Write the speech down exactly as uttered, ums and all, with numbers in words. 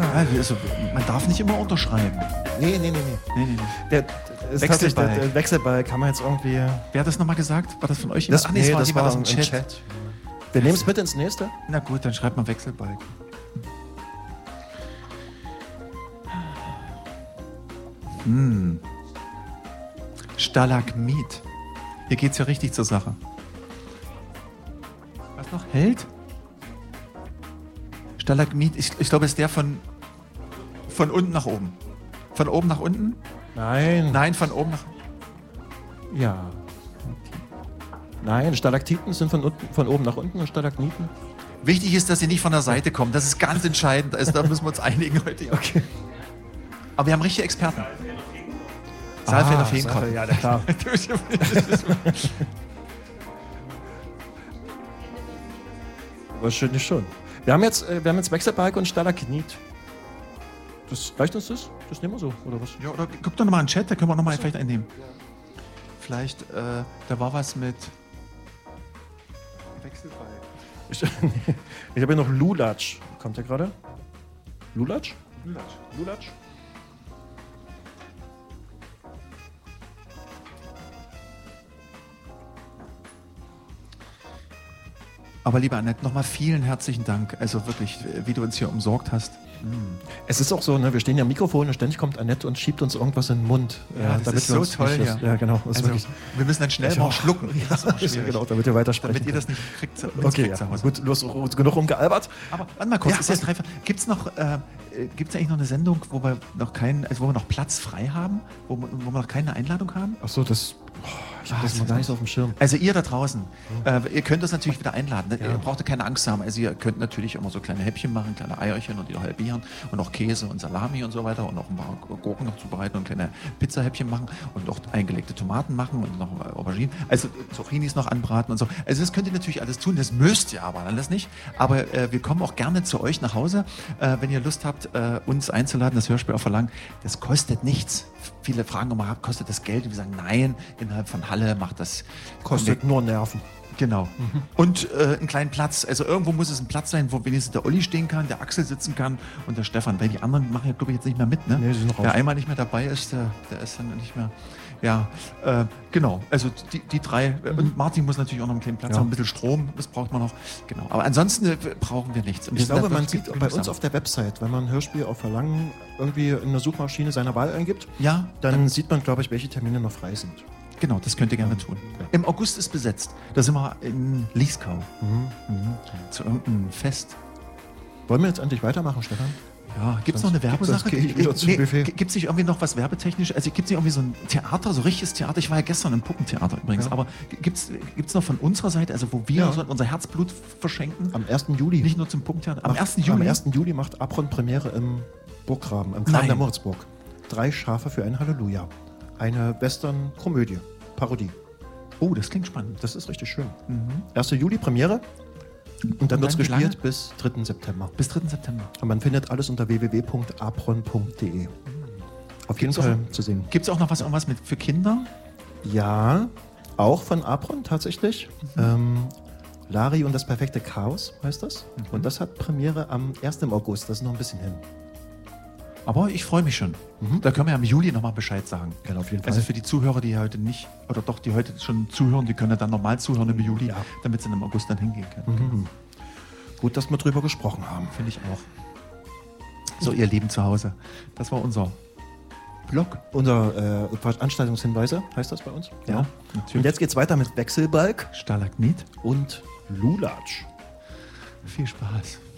Also, man darf nicht immer unterschreiben. Nee, nee, nee, nee. Nee, nee, nee. Der, ist Wechselbalg. Der, der Wechselbalg kann man jetzt irgendwie... Wer hat das nochmal gesagt? War das von euch? Das, Ach, nee, es das jemand war aus dem im Chat. Chat. Wir nehmen es mit ins nächste. Na gut, dann schreibt man Wechselbalg. Hm. Stalagmit. Hier geht's ja richtig zur Sache. Was noch? Held? Stalagmit, ich, ich glaube, ist der von, von unten nach oben. Von oben nach unten? Nein. Nein, von oben nach... Ja. Nein, Stalaktiten sind von, unten, von oben nach unten und Stalagniten. Wichtig ist, dass sie nicht von der Seite kommen. Das ist ganz entscheidend. Also da müssen wir uns einigen heute. Okay. Aber wir haben richtige Experten. Saalfelder Ah, Feenkopf. Saalfelder, ja, klar. Wahrscheinlich schon. Wir haben jetzt, äh, wir haben jetzt Wechselbalg und Stalagnit. Das reicht uns das? Das nehmen wir so, oder was? Ja, oder guck doch nochmal in den Chat, da können wir nochmal vielleicht einnehmen. Vielleicht, äh, da war was mit Wechselbalg. Ich, ich habe hier noch Lulatsch. Kommt der gerade? Lulatsch? Lulatsch. Lulatsch? Aber liebe Annette, nochmal vielen herzlichen Dank. Also wirklich, wie du uns hier umsorgt hast. Es ist auch so, ne, wir stehen ja am Mikrofon und ständig kommt Annette und schiebt uns irgendwas in den Mund. Ja, das ist so toll, nicht, ja. Ja, genau. Das ist Also, wirklich, wir müssen dann schnell mal schlucken. Ja, Das ist immer ja, schwierig. genau, damit wir weitersprechen. Damit ihr das nicht kriegt, zu- Okay, kriegt ja. zu Hause. Gut, du hast genug rumgealbert. Aber warte mal kurz, Ja, ist jetzt dreifach. Gibt's noch, äh, gibt's eigentlich noch eine Sendung, wo wir noch keinen, also wo wir noch Platz frei haben, wo, wir- wo wir noch keine Einladung haben? Ach so, das, oh, ich habe Ah, das das noch gar ist- nicht so auf dem Schirm. Also ihr da draußen, äh, ihr könnt uns natürlich wieder einladen. Ja. Ihr braucht keine Angst haben. Also ihr könnt natürlich immer so kleine Häppchen machen, kleine Eierchen und die noch halbieren und auch Käse und Salami und so weiter und noch ein paar Gurken noch zubereiten und kleine Pizzahäppchen machen und noch eingelegte Tomaten machen und noch Auberginen. Also Zucchinis noch anbraten und so. Also das könnt ihr natürlich alles tun. Das müsst ihr aber alles nicht. Aber äh, wir kommen auch gerne zu euch nach Hause, äh, wenn ihr Lust habt, äh, uns einzuladen, das Hörspiel auch verlangen. Das kostet nichts. Viele fragen immer, kostet das Geld? Und wir sagen, nein, innerhalb von Halle macht das Kostet nur Nerven. Genau. Und äh, einen kleinen Platz. Also irgendwo muss es ein Platz sein, wo wenigstens der Olli stehen kann, der Axel sitzen kann und der Stefan. Weil die anderen machen ja, glaube ich, jetzt nicht mehr mit. Ne? Nee, die sind raus. Wer einmal nicht mehr dabei ist, der, der ist dann nicht mehr. Ja, äh, genau. Also die, die drei. Und Martin muss natürlich auch noch einen kleinen Platz Ja. haben. Ein bisschen Strom, das braucht man noch. Genau. Aber ansonsten äh, brauchen wir nichts. Und wir Ich sind glaube, da man wirklich sieht bei genügsam. uns auf der Website, wenn man ein Hörspiel auf Verlangen irgendwie in eine Suchmaschine seiner Wahl eingibt, Ja, dann sieht man, glaube ich, welche Termine noch frei sind. genau, das könnt ihr gerne tun. Im August ist besetzt. Da sind wir in Lieskau. Mhm. Zu irgendeinem Fest. Wollen wir jetzt endlich weitermachen, Stefan? Ja, gibt es noch Sonst- eine Werbesache? sonst gehe ich wieder zum Buffet. Gibt es nicht irgendwie noch was werbetechnisch? Also gibt es nicht irgendwie so ein Theater, so richtiges Theater? Ich war ja gestern im Puppentheater übrigens, Ja. aber gibt es noch von unserer Seite, also wo wir Ja. so unser Herzblut verschenken? Am ersten Juli. Nicht nur zum Puppentheater. Am Macht- ersten Juli? Am ersten Juli macht Apron Premiere im Burggraben, im Graben Nein. der Moritzburg. Drei Schafe für ein Halleluja. Eine Western-Komödie, Parodie. Oh, das klingt spannend. Das ist richtig schön. ersten Juli Premiere und dann wird es dann wie lange? gespielt bis dritten September. Bis dritten September. Und man findet alles unter w w w punkt apron punkt d e. Auf jeden Gibt's Fall auch- zu sehen. Gibt es auch noch was, irgendwas mit für Kinder? Ja, auch von Apron tatsächlich. Ähm, Lari und das perfekte Chaos heißt das. Und das hat Premiere am ersten August. Das ist noch ein bisschen hin. Aber ich freue mich schon. Da können wir ja im Juli nochmal Bescheid sagen. Genau, auf jeden Fall. Also für die Zuhörer, die heute nicht, oder doch, die heute schon zuhören, die können ja dann nochmal zuhören im Juli, Ja. damit sie dann im August dann hingehen können. Mhm. Gut, dass wir drüber gesprochen haben. Finde ich auch. So, ihr Lieben zu Hause, das war unser Blog. Unser äh, Veranstaltungshinweise heißt das bei uns. Ja, Und natürlich. jetzt geht's weiter mit Wechselbalg Stalagmit. und Lulatsch. Viel Spaß.